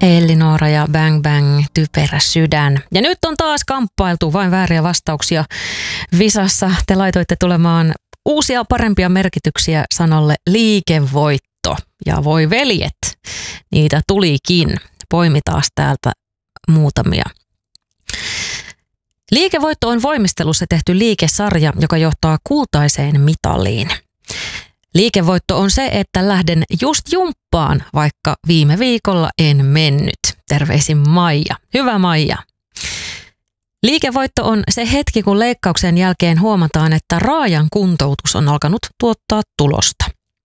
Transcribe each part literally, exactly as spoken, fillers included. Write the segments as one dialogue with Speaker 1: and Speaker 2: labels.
Speaker 1: Elli-Noora ja Bang Bang, Typerä sydän. Ja nyt on taas kamppailtu vain vääriä vastauksia Visassa. Te laitoitte tulemaan uusia parempia merkityksiä sanalle liikevoitto. Ja voi veljet, niitä tulikin. Poimitaan täältä muutamia. Liikevoitto on voimistelussa tehty liikesarja, joka johtaa kultaiseen mitaliin. Liikevoitto on se, että lähden just jumppaan, vaikka viime viikolla en mennyt. Terveisin Maija. Hyvä Maija. Liikevoitto on se hetki, kun leikkauksen jälkeen huomataan, että raajan kuntoutus on alkanut tuottaa tulosta.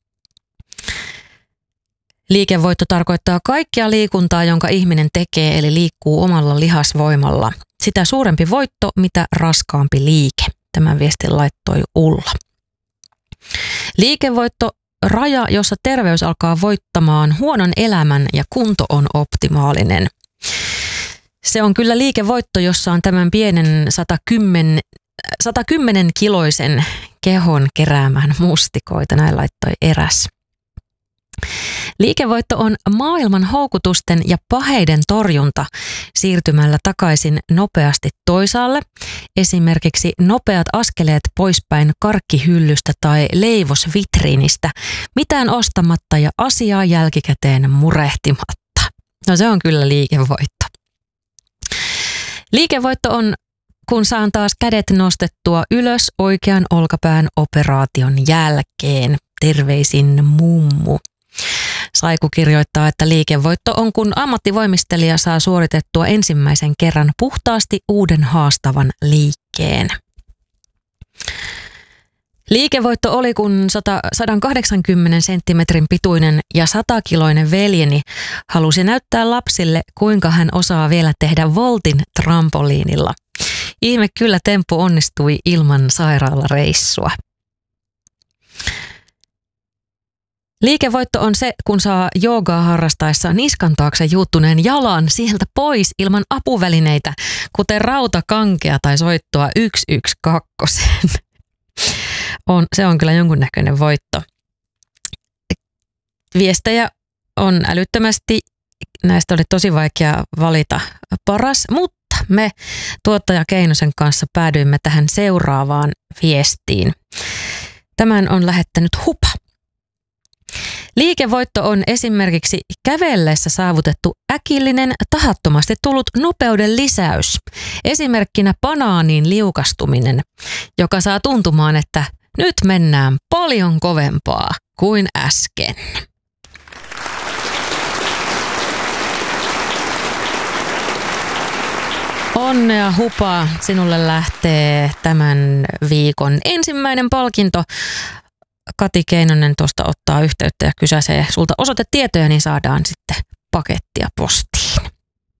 Speaker 1: Liikevoitto tarkoittaa kaikkia liikuntaa, jonka ihminen tekee, eli liikkuu omalla lihasvoimalla. Sitä suurempi voitto, mitä raskaampi liike. Tämän viestin laittoi Ulla. Liikevoitto, raja, jossa terveys alkaa voittamaan huonon elämän ja kunto on optimaalinen. Se on kyllä liikevoitto, jossa on tämän pienen sata kymmenen kiloisen kehon keräämään mustikoita, näin laittoi eräs. Liikevoitto on maailman houkutusten ja paheiden torjunta siirtymällä takaisin nopeasti toisaalle. Esimerkiksi nopeat askeleet poispäin karkkihyllystä tai leivosvitriinistä, mitään ostamatta ja asiaa jälkikäteen murehtimatta. No se on kyllä liikevoitto. Liikevoitto on, kun saan taas kädet nostettua ylös oikean olkapään operaation jälkeen. Terveisin mummu. Saiku kirjoittaa, että liikevoitto on, kun ammattivoimistelija saa suoritettua ensimmäisen kerran puhtaasti uuden haastavan liikkeen. Liikevoitto oli, kun sata kahdeksankymmentä senttimetrin pituinen ja satakiloinen veljeni halusi näyttää lapsille, kuinka hän osaa vielä tehdä voltin trampoliinilla. Ihme kyllä temppu onnistui ilman sairaalareissua. Liikevoitto on se, kun saa joogaa harrastaessa niskan taakse juuttuneen jalan sieltä pois ilman apuvälineitä, kuten rautakankea tai soittoa yksi yksi kaksi. On, se on kyllä jonkunnäköinen voitto. Viestejä on älyttömästi. Näistä oli tosi vaikea valita paras, mutta me tuottaja Keinosen kanssa päädyimme tähän seuraavaan viestiin. Tämän on lähettänyt Hupa. Liikevoitto on esimerkiksi kävellessä saavutettu äkillinen, tahattomasti tullut nopeuden lisäys. Esimerkkinä banaaniin liukastuminen, joka saa tuntumaan, että nyt mennään paljon kovempaa kuin äsken. Onnea Hupa, sinulle lähtee tämän viikon ensimmäinen palkinto. Kati Keinonen tuosta ottaa yhteyttä ja kysäsee sulta osoitetietoja, niin saadaan sitten pakettia postiin.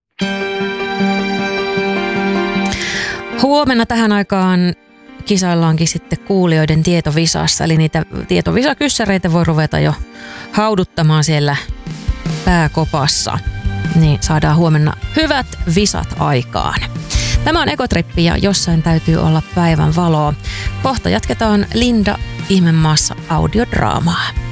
Speaker 1: Huomenna tähän aikaan kisaillaankin sitten kuulijoiden tietovisassa, eli niitä tietovisakyssäreitä voi ruveta jo hauduttamaan siellä pääkopassa. Niin saadaan huomenna hyvät visat aikaan. Tämä on Ekotrippi ja jossain täytyy olla päivän valoa. Kohta jatketaan Linda Ihmemaassa audiodraamaa.